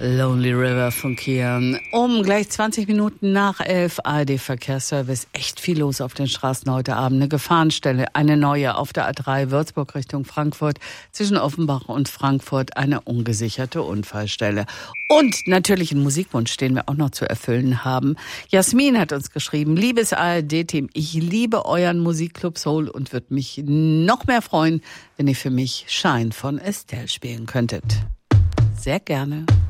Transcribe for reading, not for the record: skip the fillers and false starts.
Lonely River von Kian. Gleich 20 Minuten nach 11 ARD Verkehrsservice. Echt viel los auf den Straßen heute Abend. Eine Gefahrenstelle, eine neue auf der A3 Würzburg Richtung Frankfurt. Zwischen Offenbach und Frankfurt eine ungesicherte Unfallstelle. Und natürlich einen Musikwunsch, den wir auch noch zu erfüllen haben. Jasmin hat uns geschrieben: Liebes ARD-Team, ich liebe euren Musikclub Soul und würde mich noch mehr freuen, wenn ihr für mich Shine von Estelle spielen könntet. Sehr gerne.